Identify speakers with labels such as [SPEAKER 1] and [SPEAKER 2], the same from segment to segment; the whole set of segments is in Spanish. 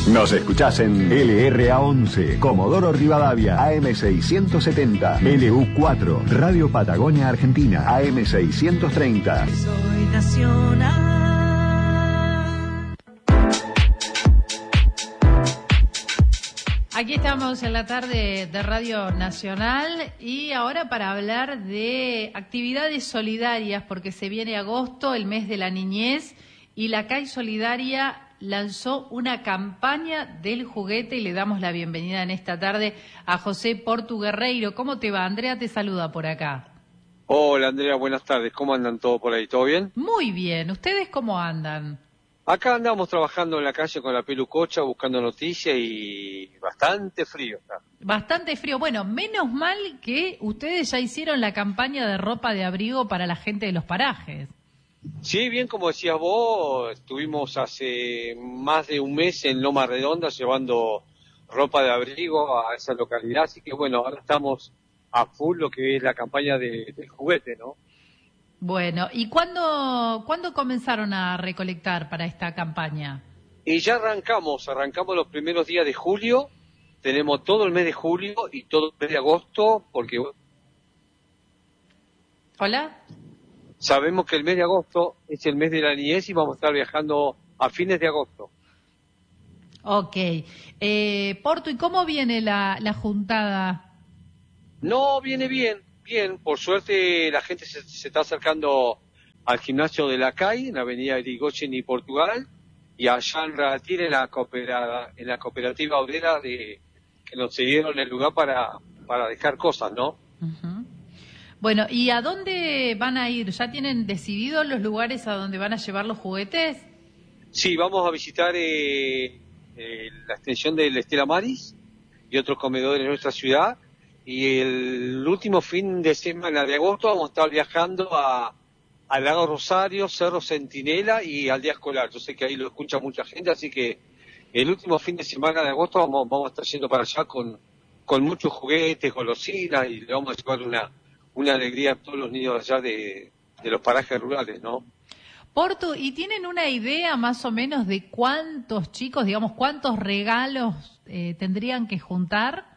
[SPEAKER 1] Nos escuchás en LRA11, Comodoro Rivadavia, AM670, LU4, Radio Patagonia Argentina, AM630.
[SPEAKER 2] Soy nacional.
[SPEAKER 3] Aquí estamos en la tarde de Radio Nacional y ahora para hablar de actividades solidarias, porque se viene agosto, el mes de la niñez, y la CAI Solidaria lanzó una campaña del juguete y le damos la bienvenida en esta tarde a José Portu Guerreiro. ¿Cómo te va? Andrea te saluda por acá.
[SPEAKER 4] Hola Andrea, buenas tardes. ¿Cómo andan todos por ahí? ¿Todo bien?
[SPEAKER 3] Muy bien. ¿Ustedes cómo andan?
[SPEAKER 4] Acá andamos trabajando en la calle con la pelucocha, buscando noticias y bastante frío está.
[SPEAKER 3] Bastante frío. Bueno, menos mal que ustedes ya hicieron la campaña de ropa de abrigo para la gente de los parajes.
[SPEAKER 4] Sí, bien como decías vos, estuvimos hace más de un mes en Loma Redonda llevando ropa de abrigo a esa localidad, así que bueno, ahora estamos a full lo que es la campaña del juguete, ¿no?
[SPEAKER 3] Bueno, ¿y cuándo comenzaron a recolectar para esta campaña?
[SPEAKER 4] Y ya arrancamos los primeros días de julio, tenemos todo el mes de julio y todo el mes de agosto, porque
[SPEAKER 3] ¿Hola?
[SPEAKER 4] sabemos que el mes de agosto es el mes de la niñez y vamos a estar viajando a fines de agosto.
[SPEAKER 3] Ok. Portu, ¿y cómo viene la juntada?
[SPEAKER 4] No, viene bien, por suerte la gente se está acercando al gimnasio de la CAI, en la avenida Irigoyen y Portugal, y allá en Ratil, en la cooperativa obrera que nos cedieron el lugar para dejar cosas, ¿no?
[SPEAKER 3] Uh-huh. Bueno, ¿y a dónde van a ir? ¿Ya tienen decididos los lugares a donde van a llevar los juguetes?
[SPEAKER 4] Sí, vamos a visitar la extensión del Estela Maris y otros comedores de nuestra ciudad. Y el último fin de semana de agosto vamos a estar viajando al Lago Rosario, Cerro Centinela y Aldea Escolar. Yo sé que ahí lo escucha mucha gente, así que el último fin de semana de agosto vamos a estar yendo para allá con muchos juguetes, golosinas, y le vamos a llevar una alegría a todos los niños allá de los parajes rurales, ¿no?
[SPEAKER 3] Portu, ¿y tienen una idea más o menos de cuántos chicos, digamos, cuántos regalos tendrían que juntar?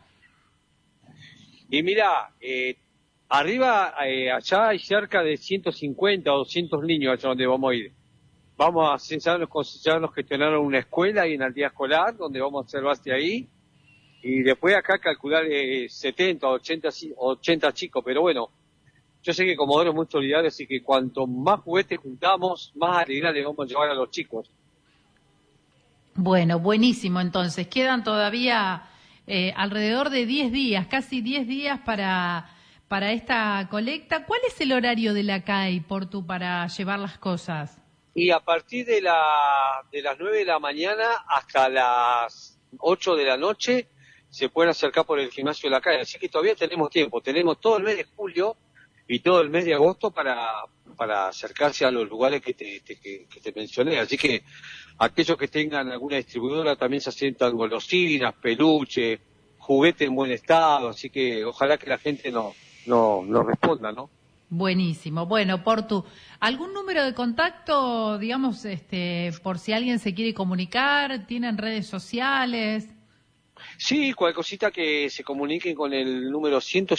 [SPEAKER 4] Y mira, arriba, allá hay cerca de 150 o 200 niños allá donde vamos a ir. Vamos a nos gestionaron una escuela ahí en Aldea Escolar, donde vamos a hacer base ahí. Y después acá calcular 70 o 80 chicos, pero bueno, yo sé que Comodoro es muy solidario, así que cuanto más juguetes juntamos, más alegría le vamos a llevar a los chicos.
[SPEAKER 3] Bueno, buenísimo, entonces. Quedan todavía alrededor de 10 días, casi 10 días para esta colecta. ¿Cuál es el horario de la CAI, Portu, para llevar las cosas?
[SPEAKER 4] Y a partir de las 9 de la mañana hasta las 8 de la noche se pueden acercar por el gimnasio de la CAI, así que todavía tenemos tiempo, tenemos todo el mes de julio y todo el mes de agosto para acercarse a los lugares que te mencioné, así que aquellos que tengan alguna distribuidora también se asientan golosinas, peluche, juguete en buen estado, así que ojalá que la gente no responda, ¿no?
[SPEAKER 3] Buenísimo. Bueno, Portu, ¿algún número de contacto, digamos, por si alguien se quiere comunicar? ¿Tienen redes sociales?
[SPEAKER 4] Sí, cualquier cosita que se comuniquen con el número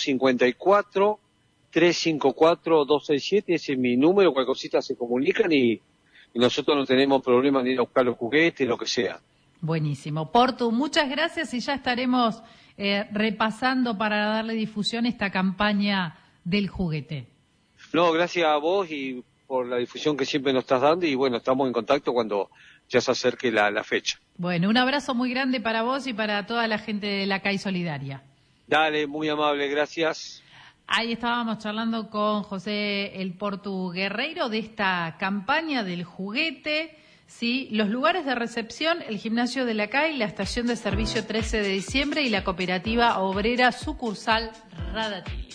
[SPEAKER 4] 154-354-267, ese es mi número, cualquier cosita se comunican y nosotros no tenemos problema en ir a buscar los juguetes, lo que sea.
[SPEAKER 3] Buenísimo. Portu, muchas gracias y ya estaremos repasando para darle difusión a esta campaña del juguete.
[SPEAKER 4] No, gracias a vos y por la difusión que siempre nos estás dando y bueno, estamos en contacto cuando ya se acerque la fecha.
[SPEAKER 3] Bueno, un abrazo muy grande para vos y para toda la gente de la CAI Solidaria.
[SPEAKER 4] Dale, muy amable, gracias.
[SPEAKER 3] Ahí estábamos charlando con José el Portu Guerreiro de esta campaña del juguete. Sí, los lugares de recepción, el gimnasio de la CAI, la estación de servicio 13 de diciembre y la cooperativa obrera sucursal Radatil.